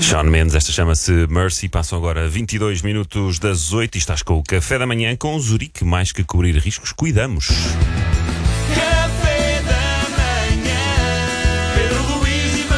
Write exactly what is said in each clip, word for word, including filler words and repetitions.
Shawn Mendes, esta chama-se Mercy. Passam agora vinte e dois minutos das oito e estás com o Café da Manhã com Zurique. Mais que cobrir riscos, cuidamos. Café da Manhã, Pedro Luís e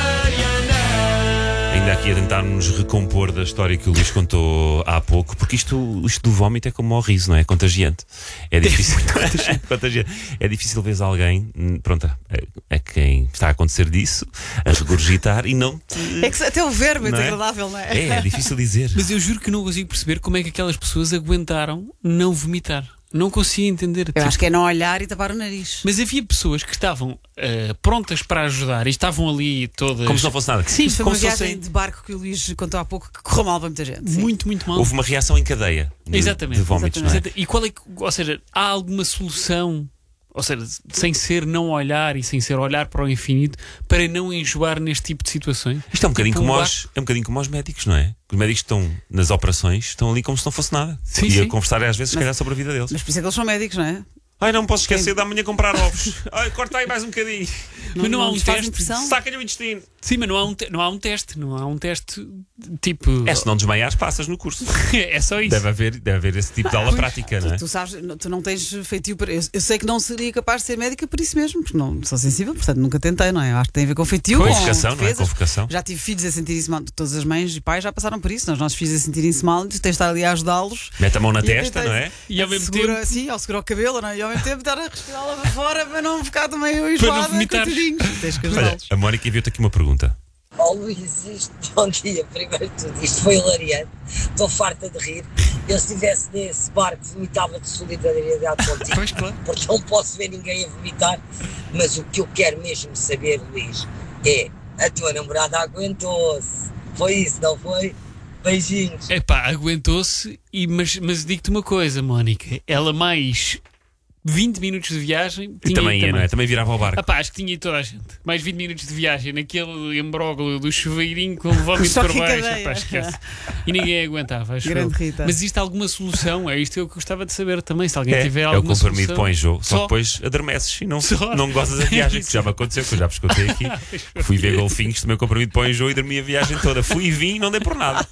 Mariana. Ainda aqui a tentar nos recompor da história que o Luís contou há pouco, porque isto, isto do vómito é como o riso, não é? É contagiante. É difícil. É contagiante. É difícil ver alguém, pronto, é, é quem está a acontecer disso, a regurgitar e não te... É que até o verbo é Não é? desagradável, não é? É, é difícil dizer. Mas eu juro que não consigo perceber como é que aquelas pessoas aguentaram não vomitar. Não consigo entender. Eu tipo, acho que é não olhar e tapar o nariz. Mas havia pessoas que estavam uh, prontas para ajudar e estavam ali todas. Como se não fosse nada. Sim, foi como uma se viagem fossem... de barco que o Luís contou há pouco que correu mal para muita gente. Sim. Muito, muito mal. Houve uma reação em cadeia de, Exatamente. de vómitos, Exatamente. não é? E qual é que, ou seja, há alguma solução, ou seja, sem ser não olhar e sem ser olhar para o infinito, para não enjoar neste tipo de situações? Isto é um bocadinho Tipo, como um os, é um bocadinho como os médicos, não é? Os médicos estão nas operações, estão ali como se não fosse nada. Sim, e sim. a conversar às vezes, se Mas- calhar, sobre a vida deles. Mas por isso é que eles são médicos, não é? Ai, não me posso esquecer de amanhã comprar ovos. Ai, corta aí mais um bocadinho. Mas não há um lhes faz teste? impressão? Saca-lhe o intestino. Sim, mas não há um, te- não há um teste, não há um teste tipo. É, se não desmaiares, passas no curso. É só isso. Deve haver, deve haver esse tipo de aula prática, não é? Tu sabes, tu não tens feitio para. Eu, eu sei que não seria capaz de ser médica por isso mesmo, porque não sou sensível, portanto nunca tentei, não é? Eu acho que tem a ver com feitio, com Convocação, não é? defesas. Convocação. Já tive filhos a sentirem-se mal, todas as mães e pais já passaram por isso, os nossos filhos a sentirem-se mal, tens de estar ali a ajudá-los. Mete a mão na E testa, tens- não é? E ao mesmo segura, tempo. Sim, ao segurar o cabelo, não é? E ao mesmo tempo estar a respirar lá para fora para não ficar também eu não enjoada, vomitares. coitadinhos. Tens que Olha, ajudá-los. a Mónica enviou-te aqui uma pergunta. Oh Luís, isto, bom dia, primeiro de tudo, isto foi hilariante, estou farta de rir. Eu se estivesse nesse barco vomitava de solidariedade contigo, Pois, claro. porque não posso ver ninguém a vomitar, mas o que eu quero mesmo saber, Luís, é a tua namorada aguentou-se, foi isso, não foi? Beijinhos. Epá, aguentou-se, e, mas, mas digo-te uma coisa, Mónica. Ela mais vinte minutos de viagem. E tinha também ido ia, não é? Também virava ao barco. Ah pá, acho que tinha ido toda a gente. Mais vinte minutos de viagem naquele embróglio do chuveirinho com o vómito Só por que baixo. cadeia. Ah, pá, esquece. E ninguém aguentava, acho Grande eu. Rita. Mas existe alguma solução? É isto que eu gostava de saber também. Se alguém É, tiver é o alguma comprimido solução. para o enjoo. Só, Só? depois adormeces e não, Só? não gozas a viagem, que já me aconteceu, que eu já vos contei aqui. Fui ver golfinhos, tomei o comprimido para o enjoo e dormi a viagem toda. Fui e vim e não dei por nada.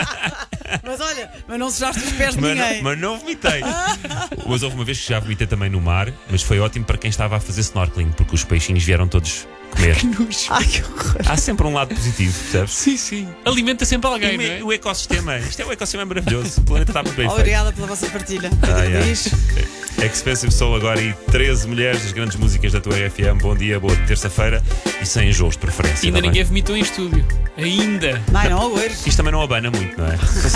Mas olha, mas não sujaste os pés de Mas ninguém. não, mas não vomitei. Mas houve uma vez que já vomitei também no mar, mas foi ótimo para quem estava a fazer snorkeling, porque os peixinhos vieram todos comer. Ai, que horror. Há sempre um lado positivo, percebes? Sim, sim. Alimenta sempre alguém, E não é? o ecossistema, isto é um ecossistema maravilhoso. O planeta está muito bem feito. Obrigada pela vossa partilha. Ah, yeah. Luís. Expensive Soul agora e treze mulheres das grandes músicas da tua F M. Bom dia, boa terça-feira e sem enjoos de preferência. Ainda tá bem? ninguém vomitou em estúdio. Ainda. Não, não, hoje. Isto também não abana muito, não é? Se fosse